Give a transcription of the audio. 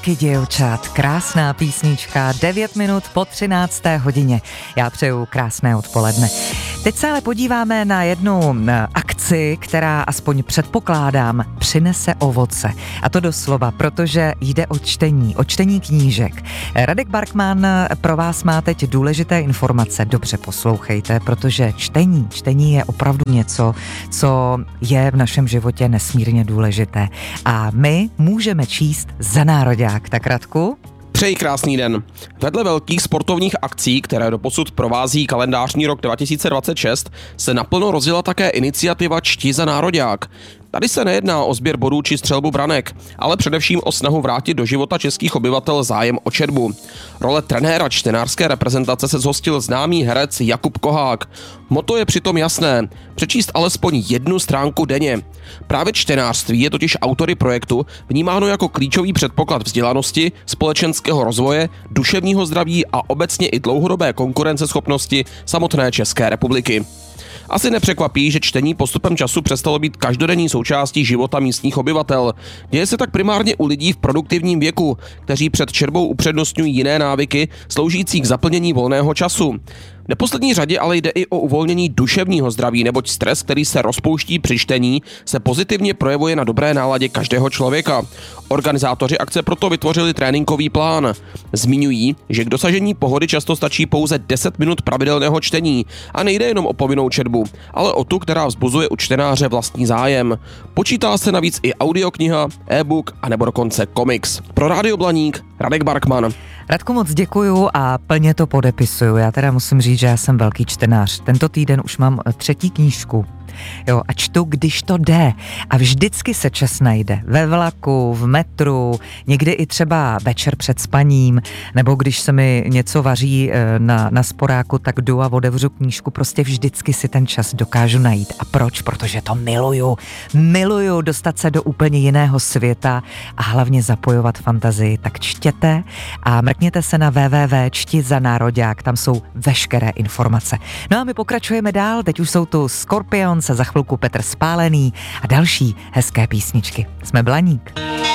Holky děvčat, krásná písnička, 9 minut po 13. hodině. Já přeju krásné odpoledne. Teď se ale podíváme na jednu akci, která aspoň předpokládám přinese ovoce. A to doslova, protože jde o čtení knížek. Radek Barkman pro vás má teď důležité informace. Dobře poslouchejte, protože čtení je opravdu něco, co je v našem životě nesmírně důležité. A my můžeme číst za nároďák. Tak Radku? Přeji krásný den. Vedle velkých sportovních akcí, které doposud provází kalendářní rok 2026, se naplno rozjela také iniciativa Čti za nároďák. Tady se nejedná o sběr bodů či střelbu branek, ale především o snahu vrátit do života českých obyvatel zájem o četbu. Role trenéra čtenářské reprezentace se zhostil známý herec Jakub Kohák. Motto je přitom jasné: přečíst alespoň jednu stránku denně. Právě čtenářství je totiž autory projektu vnímáno jako klíčový předpoklad vzdělanosti, společenského rozvoje, duševního zdraví a obecně i dlouhodobé konkurenceschopnosti samotné České republiky. Asi nepřekvapí, že čtení postupem času přestalo být každodenní součástí života místních obyvatel. Děje se tak primárně u lidí v produktivním věku, kteří před četbou upřednostňují jiné návyky, sloužící k zaplnění volného času. V neposlední řadě ale jde i o uvolnění duševního zdraví, neboť stres, který se rozpouští při čtení, se pozitivně projevuje na dobré náladě každého člověka. Organizátoři akce proto vytvořili tréninkový plán. Zmiňují, že k dosažení pohody často stačí pouze 10 minut pravidelného čtení a nejde jenom o povinnou četbu, ale o tu, která vzbuzuje u čtenáře vlastní zájem. Počítá se navíc i audiokniha, e-book a nebo dokonce komiks. Pro Rádio Blaník Radek Barkman. Radku, moc děkuju a plně to podepisuju. Já teda musím říct, že já jsem velký čtenář. Tento týden už mám 3. knížku. Jo, a čtu, když to jde. A vždycky se čas najde. Ve vlaku, v metru, někdy i třeba večer před spaním, nebo když se mi něco vaří na sporáku, tak jdu a otevřu knížku. Prostě vždycky si ten čas dokážu najít. A proč? Protože to miluju. Miluju dostat se do úplně jiného světa a hlavně zapojovat fantazii. Tak čtěte a mrkněte se na www.čtizanaroďák, tam jsou veškeré informace. No a my pokračujeme dál, teď už jsou tu Scorpions a za chvilku Petr Spálený a další hezké písničky. Jsme Blaník.